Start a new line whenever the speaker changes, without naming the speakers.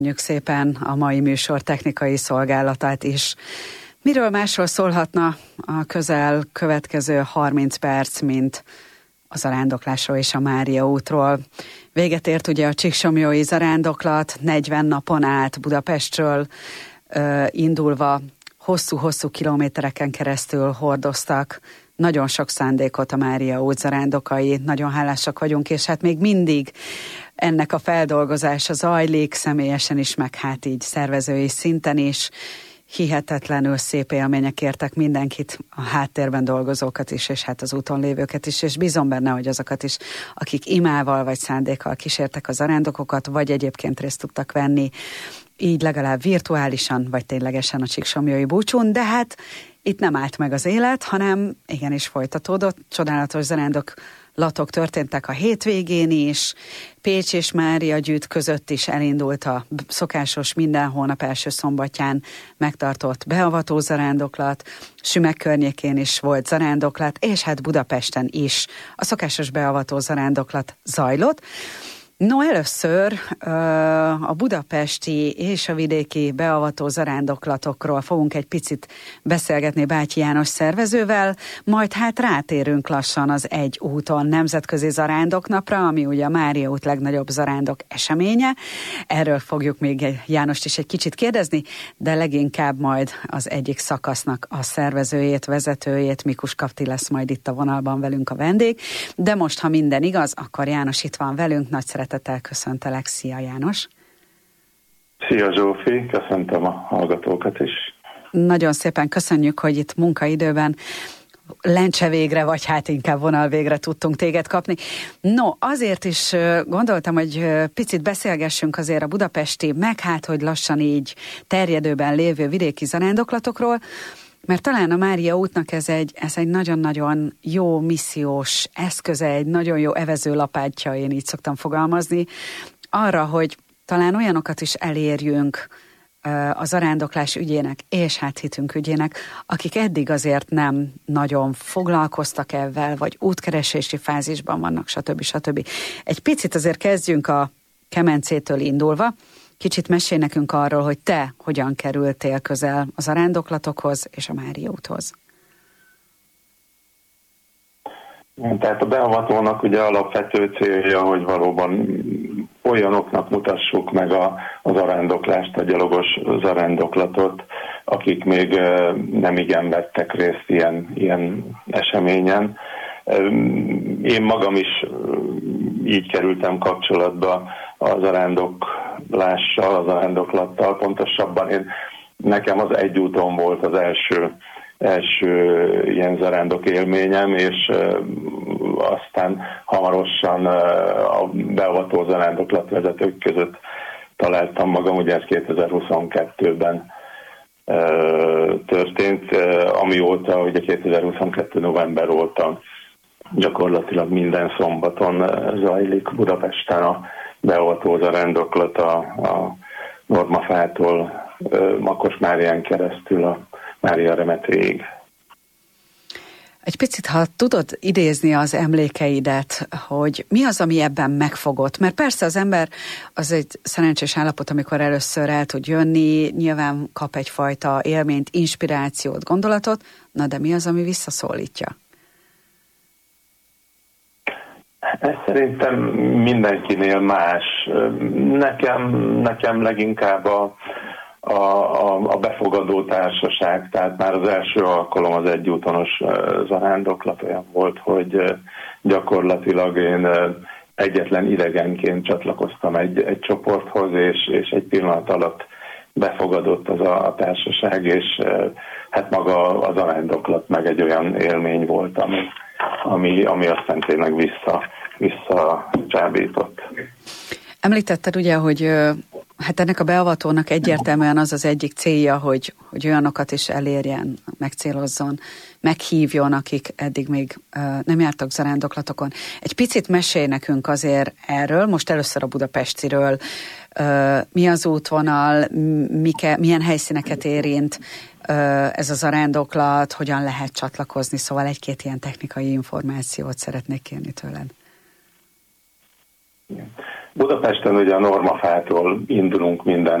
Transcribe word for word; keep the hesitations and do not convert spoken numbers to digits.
Köszönjük szépen a mai műsor technikai szolgálatát is. Miről másról szólhatna a közel következő harminc perc, mint a zarándoklásról és a Mária útról. Véget ért ugye a csíksomlyói zarándoklat, negyven napon át Budapestről ö, indulva hosszú-hosszú kilométereken keresztül hordoztak nagyon sok szándékot a Mária út zarándokai. Nagyon hálásak vagyunk, és hát még mindig ennek a feldolgozása zajlik, személyesen is, meg hát így szervezői szinten is. Hihetetlenül szép élmények értek mindenkit, a háttérben dolgozókat is, és hát az úton lévőket is, és bízom benne, hogy azokat is, akik imával vagy szándékkal kísértek a zarándokokat, vagy egyébként részt tudtak venni, így legalább virtuálisan, vagy ténylegesen a csíksomlyói búcsún, de hát itt nem állt meg az élet, hanem igenis folytatódott, csodálatos zarándoklatok történtek a hétvégén is, Pécs és Mária Gyűjt között is elindult a szokásos minden hónap első szombatján megtartott beavató zarándoklat, Sümek környékén is volt zarándoklat, és hát Budapesten is a szokásos beavató zarándoklat zajlott. No, először a budapesti és a vidéki beavató zarándoklatokról fogunk egy picit beszélgetni Bácsi János szervezővel, majd hát rátérünk lassan az Egy úton nemzetközi zarándoknapra, ami ugye a Mária út legnagyobb zarándok eseménye. Erről fogjuk még Jánost is egy kicsit kérdezni, de leginkább majd az egyik szakasznak a szervezőjét, vezetőjét, Mikus Kapti lesz majd itt a vonalban velünk a vendég, de most, ha minden igaz, akkor János itt van velünk, nagy szeretettel köszöntelek. Szia, János!
Szia, Zsófi! Köszöntöm a hallgatókat is.
Nagyon szépen köszönjük, hogy itt munkaidőben lencse végre, vagy hát inkább vonal végre tudtunk téged kapni. No, azért is gondoltam, hogy picit beszélgessünk azért a budapesti, meg hát, hogy lassan így terjedőben lévő vidéki zarándoklatokról, mert talán a Mária útnak ez egy, ez egy nagyon-nagyon jó missziós eszköze, egy nagyon jó evezőlapátja, én így szoktam fogalmazni, arra, hogy talán olyanokat is elérjünk a zarándoklás ügyének, és hát hitünk ügyének, akik eddig azért nem nagyon foglalkoztak ezzel, vagy útkeresési fázisban vannak, stb. stb. Egy picit azért kezdjünk a kemencétől indulva. Kicsit mesélj nekünk arról, hogy te hogyan kerültél közel a zarándoklatokhoz és a Mária úthoz.
Tehát a beavatónak ugye alapvető célja, hogy valóban olyanoknak mutassuk meg a, a zarándoklást, a gyalogos zarándoklatot, akik még nem igen vettek részt ilyen, ilyen eseményen. Én magam is így kerültem kapcsolatba a zarándoklással, a zarándoklattal, pontosabban én, nekem az Egy úton volt az első, első ilyen zarándok élményem, és uh, aztán hamarosan uh, a beavató zarándoklatvezetők között találtam magam, ugye ez kétezer-huszonkettőben uh, történt, uh, amióta, ugye kétezer-huszonkettő november óta gyakorlatilag minden szombaton zajlik Budapesten a beavató zarándoklat a, a Normafától Makos Márián keresztül a Mária Remetéig.
Egy picit, ha tudod idézni az emlékeidet, hogy mi az, ami ebben megfogott, mert persze az ember az egy szerencsés állapot, amikor először el tud jönni, nyilván kap egyfajta élményt, inspirációt, gondolatot, na de mi az, ami visszaszólítja?
Ez szerintem mindenkinél más. Nekem, nekem leginkább a, a, a befogadó társaság, tehát már az első alkalom az egyútonos zarándoklat olyan volt, hogy gyakorlatilag én egyetlen idegenként csatlakoztam egy, egy csoporthoz, és, és egy pillanat alatt befogadott az a, a társaság, és hát maga a zarándoklat meg egy olyan élmény volt, ami Ami, ami aztán tényleg vissza, vissza csábított.
Említetted ugye, hogy hát ennek a beavatónak egyértelműen az az egyik célja, hogy, hogy olyanokat is elérjen, megcélozzon, meghívjon, akik eddig még uh, nem jártak zarándoklatokon. Egy picit mesélj nekünk azért erről, most először a budapestiről. Uh, mi az útvonal, mike, milyen helyszíneket érint uh, ez a zarándoklat, hogyan lehet csatlakozni, szóval egy-két ilyen technikai információt szeretnék kérni tőled.
Budapesten ugye a Normafától indulunk minden